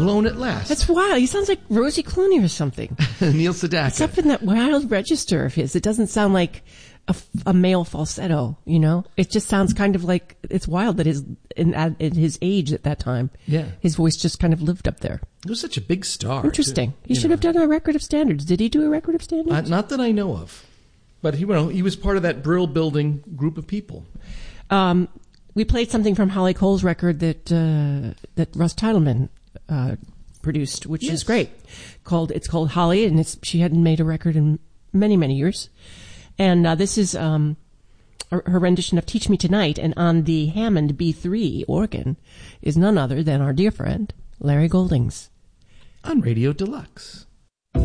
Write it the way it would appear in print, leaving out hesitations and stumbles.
Alone at Last. That's wild. He sounds like Rosie Clooney or something. Neil Sedaka. It's up in that wild register of his. It doesn't sound like a male falsetto, you know? It just sounds kind of like, it's wild that in his age at that time, his voice just kind of lived up there. He was such a big star. Interesting. He should have done a Record of Standards. Did he do a Record of Standards? Not that I know of. But he was part of that Brill building group of people. We played something from Holly Cole's record that Russ Titleman produced, which is great. It's called Holly, and she hadn't made a record in many, many years. And this is her rendition of Teach Me Tonight, and on the Hammond B3 organ is none other than our dear friend, Larry Goldings. On Radio Deluxe.